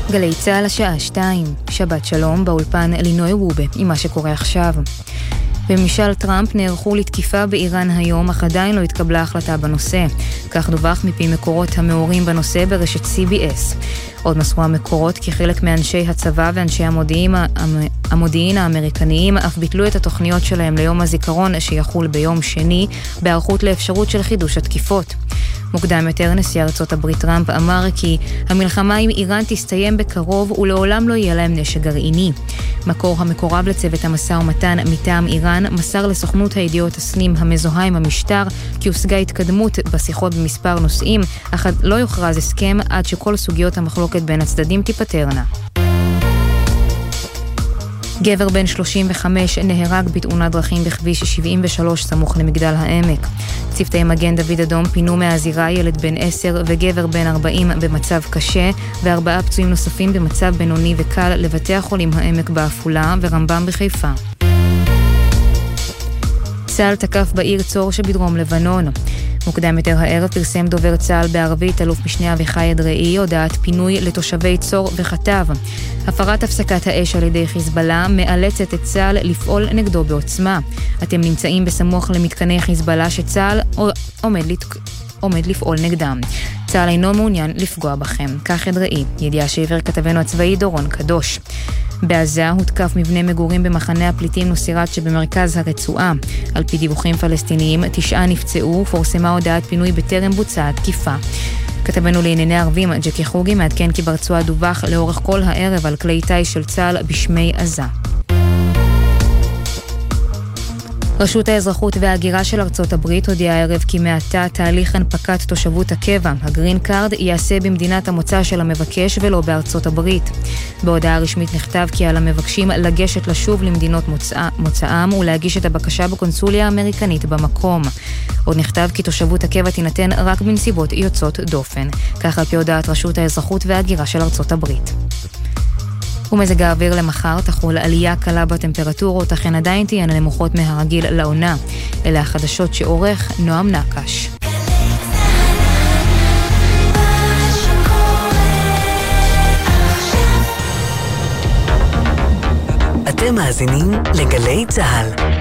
גלי צהל השעה 2, שבת שלום, באולפן לינוי רובה, עם מה שקורה עכשיו. בממשל טראמפ נערכו לתקיפה באיראן היום, אך עדיין לא התקבלה החלטה בנושא. כך דווח מפי מקורות המעורים בנושא ברשת CBS. עוד מסרו המקורות כי חלק מאנשי הצבא ואנשי המודיעין האמריקניים אף ביטלו את התוכניות שלהם ליום הזיכרון שיחול ביום שני, בהיערכות לאפשרות של חידוש התקיפות. מוקדם יותר נשיא ארצות הברית טראמפ אמר כי המלחמה עם איראן תסתיים בקרוב ולעולם לא יהיה להם נשק גרעיני. מקור המקורב לצוות המשא ומתן מטעם איראן מסר לסוכנות הידיעות הסנים המזוהה עם המשטר כי הושגה התקדמות בשיחות במספר נושאים, אך לא יוכרז הסכם עד שכל סוגיות המחלוקת בין הצדדים תיפתרנה. גבר בן 35 נהרג בתאונת דרכים בכביש 73 סמוך למגדל העמק. צוותי מגן דוד אדום פינו מהזירה ילד בן 10 וגבר בן 40 במצב קשה, ו4 פצועים נוספים במצב בינוני וקל לבתי החולים העמק בעפולה ורמב"ם בחיפה. צה"ל תקף בעיר צור שבדרום לבנון. מוקדם יותר הערב פרסם דובר צה"ל בערבית אלוף משנה אביחי אדראי הודעת פינוי לתושבי צור וחטב. הפרת הפסקת האש על ידי חיזבאללה מאלצת את צה"ל לפעול נגדו בעוצמה. אתם נמצאים בסמוך למתקני חיזבאללה שצה"ל עומד לפעול נגדם. צה"ל אינו מעוניין לפגוע בכם. כך אדראי, ידיעה שהעביר כתבנו הצבאי דורון קדוש. בעזה הותקף מבנה מגורים במחנה הפליטים נוסירת שבמרכז הרצועה. על פי דיווחים פלסטיניים, 9 נפצעו ופורסמה הודעת פינוי בטרם בוצעה תקיפה. כתבנו לענייני ערבים, ג'קי חוגי, מעדכן כי ברצועה דווח לאורך כל הערב על כלי טיס של צה"ל בשמי עזה. רשות האזרחות וההגירה של ארצות הברית הודיעה הערב כי מעתה תהליך הנפקת תושבות הקבע, הגרין קארד, ייעשה במדינת המוצא של המבקש ולא בארצות הברית. בהודעה רשמית נכתב כי על המבקשים לגשת לשוב למדינות מוצאם ולהגיש את הבקשה בקונסוליה האמריקנית במקום. עוד נכתב כי תושבות הקבע תינתן רק בנסיבות יוצאות דופן, כך על פי הודעת רשות האזרחות וההגירה של ארצות הברית. ומזג האוויר למחר תחול עלייה קלה בטמפרטורות, אכן עדיין תהיינה נמוכות מהרגיל לעונה. אלה החדשות שעורך נועם נקש. אתם מאזינים לגלי צהל.